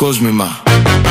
κόσμημα.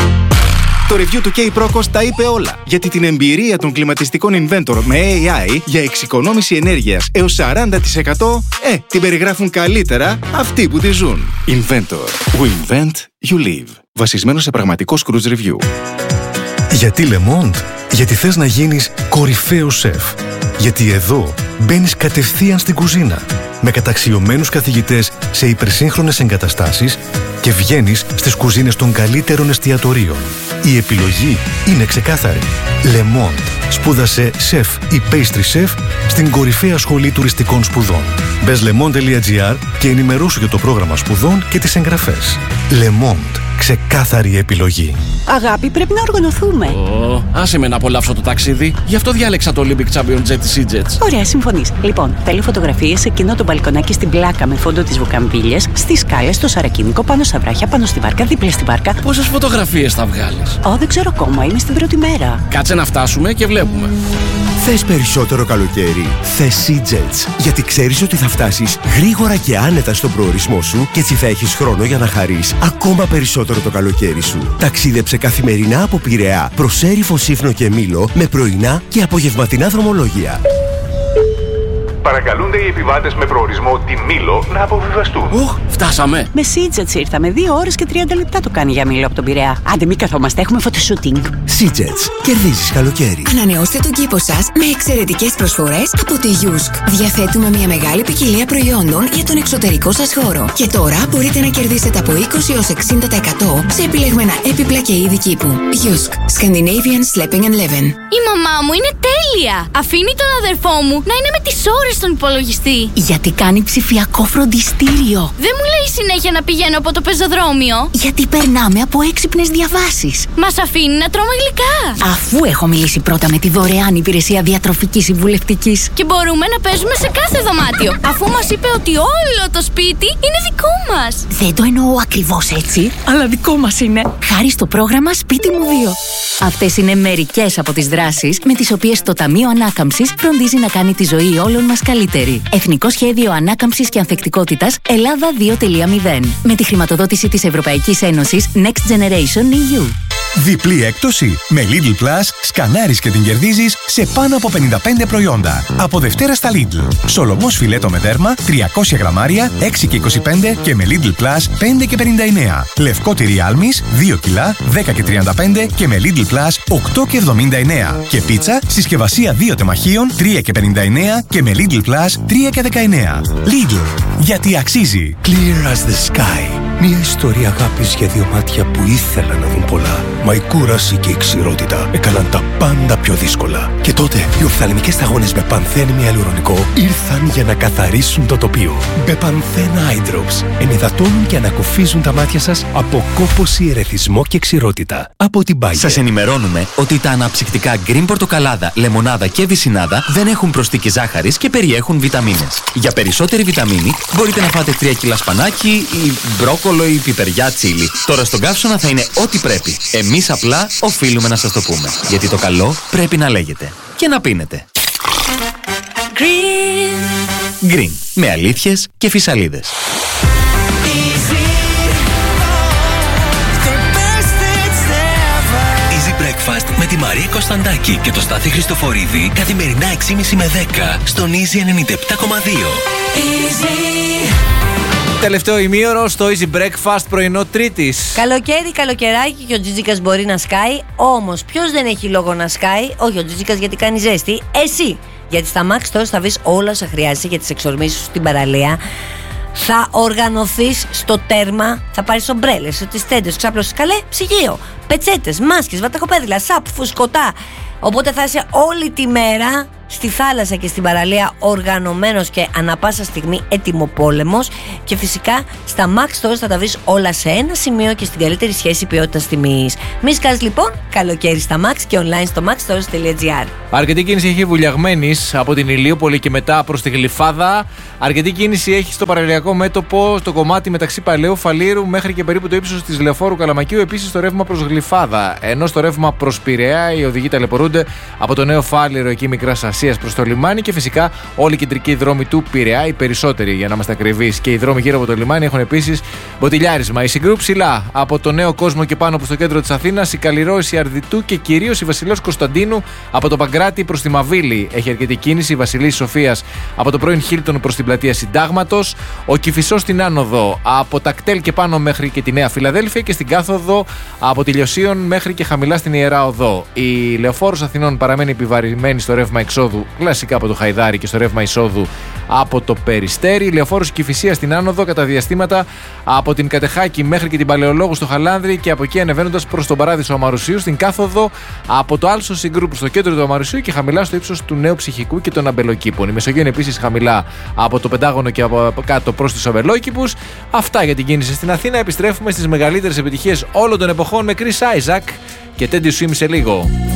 Το review του K-Procos τα είπε όλα. Γιατί την εμπειρία των κλιματιστικών Inventor με AI για εξοικονόμηση ενέργειας έως 40% την περιγράφουν καλύτερα αυτοί που τη ζουν. Inventor. We invent, you live. Βασισμένο σε πραγματικό cruise review. Γιατί Le Monde? Γιατί θες να γίνεις κορυφαίος σεφ. Γιατί εδώ μπαίνεις κατευθείαν στην κουζίνα με καταξιωμένους καθηγητές σε υπερσύγχρονες εγκαταστάσεις και βγαίνεις στις κουζίνες των καλύτερων εστιατορίων. Η επιλογή είναι ξεκάθαρη. Le Monde. Σπούδασε σεφ ή pastry chef στην κορυφαία σχολή τουριστικών σπουδών. Μπες lemonde.gr και ενημερώσου για το πρόγραμμα σπουδών και τις εγγραφές. Le Monde. Ξεκάθαρη επιλογή. Αγάπη, πρέπει να οργανωθούμε. Άσε με να απολαύσω το ταξίδι. Γι' αυτό διάλεξα το Olympic Champion Jet της EasyJet. Ωραία, συμφωνείς. Λοιπόν, θέλω φωτογραφίες σε εκείνο το μπαλκονάκι στην πλάκα με φόντο τις βουκαμβίλιες, στις σκάλες, στο σαρακίνικο, πάνω στα βράχια, πάνω στη βάρκα, δίπλα στη βάρκα. Πόσες φωτογραφίες θα βγάλεις? Δεν ξέρω ακόμα, είμαι στην πρώτη μέρα. Κάτσε να φτάσουμε και βλέπουμε. Θες περισσότερο καλοκαίρι? Θες EasyJet. Γιατί ξέρεις ότι θα φτάσεις γρήγορα και άνετα στον προορισμό σου και έτσι θα έχεις χρόνο για να χαρείς ακόμα περισσότερο το καλοκαίρι σου. Ταξίδεψε καθημερινά από Πειραιά προς Έριφο, Σύφνο και Μήλο με πρωινά και απογευματινά δρομολόγια. Παρακαλούνται οι επιβάτες με προορισμό τη Μήλο να αποβιβαστούν. Φτάσαμε. Με SeaJet ήρθαμε. 2 ώρες και 30 λεπτά το κάνει για Μήλο από τον Πειραιά. Άντε, μην καθόμαστε, έχουμε φωτοσούτινγκ. SeaJet. Κερδίζεις καλοκαίρι. Ανανεώστε τον κήπο σας με εξαιρετικές προσφορές από τη Yusk. Διαθέτουμε μια μεγάλη ποικιλία προϊόντων για τον εξωτερικό σας χώρο. Και τώρα μπορείτε να κερδίσετε από 20 έως 60% σε επιλεγμένα έπιπλα και είδη κήπου. Yusk. Scandinavian Sleeping and Living. Η μαμά μου είναι τέλεια. Αφήνει τον αδερφό μου να είναι με τις ώρες στον υπολογιστή. Γιατί κάνει ψηφιακό φροντιστήριο. Δεν μου λέει συνέχεια να πηγαίνω από το πεζοδρόμιο. Γιατί περνάμε από έξυπνες διαβάσεις. Μας αφήνει να τρώμε γλυκά. Αφού έχω μιλήσει πρώτα με τη δωρεάν υπηρεσία διατροφικής συμβουλευτικής. Και μπορούμε να παίζουμε σε κάθε δωμάτιο. Αφού μας είπε ότι όλο το σπίτι είναι δικό μας. Δεν το εννοώ ακριβώς έτσι, αλλά δικό μας είναι. Χάρη στο πρόγραμμα Σπίτι μου 2. Αυτές είναι μερικές από τις δράσεις με τις οποίες το Ταμείο Ανάκαμψης φροντίζει να κάνει τη ζωή όλων μας καλύτερη. Εθνικό Σχέδιο Ανάκαμψης και Ανθεκτικότητας Ελλάδα 2.0. Με τη χρηματοδότηση της Ευρωπαϊκής Ένωσης Next Generation EU. Διπλή έκπτωση. Με Lidl Plus σκανάρεις και την κερδίζεις σε πάνω από 55 προϊόντα. Από Δευτέρα στα Lidl. Σολομός φιλέτο με δέρμα 300 γραμμάρια 6 και 25 και με Lidl Plus 5 και 59. Λευκό τυρί άλμης 2 κιλά 10 και 35 και με Lidl Plus 8 και 79. Και πίτσα συσκευασία 2 τεμαχίων 3 και 59 και με Lidl Plus 3 και 19. Lidl. Γιατί αξίζει. Clear as the sky. Μια ιστορία αγάπης για 2 μάτια που ήθελαν να δουν πολλά. Μα η κούραση και η ξηρότητα έκαναν τα πάντα πιο δύσκολα. Και τότε οι οφθαλμικές σταγόνες με πανθένη ιαλουρονικό ήρθαν για να καθαρίσουν το τοπίο. Μπεπανθένα Eye Drops ενυδατώνουν και ανακουφίζουν τα μάτια σας από κόπωση, ερεθισμό και ξηρότητα. Από την Bayer. Σας ενημερώνουμε ότι τα αναψυκτικά γκριν πορτοκαλάδα, λεμονάδα και βυσσινάδα δεν έχουν προσθήκη ζάχαρης και περιέχουν βιταμίνες. Για περισσότερη βιταμίνη μπορείτε να φάτε 3 κιλά σπανάκι ή μπρόκολο ή πιπεριά τσίλι. Τώρα στον καύσωνα θα είναι ό,τι πρέπει. Εμείς απλά οφείλουμε να σας το πούμε. Γιατί το καλό πρέπει να λέγεται και να πίνετε. Green. Green. Με αλήθειες και φυσαλίδες. Easy Breakfast με τη Μαρία Κωνσταντάκη και το Στάθη Χριστοφορίδη καθημερινά 6.30 με 10 στον Easy 97.2. Τελευταίο ημίωρο στο Easy Breakfast πρωινό Τρίτης. Καλοκαίρι, καλοκαιράκι και ο Τζίτζικας μπορεί να σκάει. Όμως ποιος δεν έχει λόγο να σκάει? Όχι ο Τζίτζικας γιατί κάνει ζέστη. Εσύ! Γιατί στα Max Stores θα βρεις όλα όσα χρειάζεσαι για τις εξορμήσεις σου στην παραλία. Θα οργανωθείς στο τέρμα. Θα πάρεις ομπρέλες, τις τέντες, ξάπλωσες καλέ, ψυγείο, πετσέτες, μάσκες, βαταχοπέδιλα, σαπ, φουσκωτά. Οπότε θα είσαι όλη τη μέρα στη θάλασσα και στην παραλία οργανωμένος και ανά πάσα στιγμή έτοιμο πόλεμος. Και φυσικά στα Max Stores θα τα βρεις όλα σε ένα σημείο και στην καλύτερη σχέση ποιότητας τιμής. Μη σκάς λοιπόν, καλοκαίρι στα Max και online στο maxstores.gr. Αρκετή κίνηση έχει Βουλιαγμένης από την Ηλίουπολη και μετά προς τη Γλυφάδα. Αρκετή κίνηση έχει στο παραλιακό μέτωπο, στο κομμάτι μεταξύ Παλαιού Φαλήρου μέχρι και περίπου το ύψος της Λεωφόρου Καλαμακίου. Επίσης το ρεύμα προς Γλυφάδα. Ενώ στο ρεύμα προς Πειραιά οι οδηγοί ταλαιπωρούνται από το Νέο Φάληρο εκεί Μικράς Ασίας Εκκλησίας προς το λιμάνι και φυσικά όλοι οι κεντρικοί δρόμοι του Πειραιά, οι περισσότεροι για να είμαστε ακριβείς, και οι δρόμοι γύρω από το λιμάνι έχουν επίσης μποτιλιάρισμα. Η Συγκρού ψηλά από το Νέο Κόσμο και πάνω προς το κέντρο της Αθήνας, η Καλλιρόηση Αρδιτού και κυρίως η Βασιλέως Κωνσταντίνου από το Παγκράτη προς τη Μαβίλη έχει αρκετή κίνηση. Η Βασιλής Σοφίας από το πρώην Χίλτον προς την πλατεία Συντάγματος. Ο Κηφισός στην άνοδο από τα Κτέλ και πάνω μέχρι και τη Νέα Φιλαδέλφια και στην κάθοδο από τη Λιωσίων μέχρι και χαμηλά στην Ιερά Οδό. Η Λεωφόρος Αθηνών παραμένει επιβαρημένη στο ρεύμα εξόδου κλασικά από το Χαϊδάρι και στο ρεύμα εισόδου από το Περιστέρι. Η Λεωφόρος Κηφισίας στην άνοδο κατά διαστήματα από την Κατεχάκη μέχρι και την Παλαιολόγου στο Χαλάνδρη και από εκεί ανεβαίνοντας προς τον Παράδεισο Αμαρουσίου στην κάθοδο από το Άλσο Συγκρού προς το κέντρο του Αμαρουσίου και χαμηλά στο ύψος του Νέου Ψυχικού και των Αμπελοκήπων. Η Μεσογείο είναι επίσης χαμηλά από το Πεντάγωνο και από κάτω προς τους Αμπελόκηπους. Αυτά για την κίνηση στην Αθήνα. Επιστρέφουμε στις μεγαλύτερες επιτυχίες όλων των εποχών με Chris Isaac και Teddy Swim σε λίγο.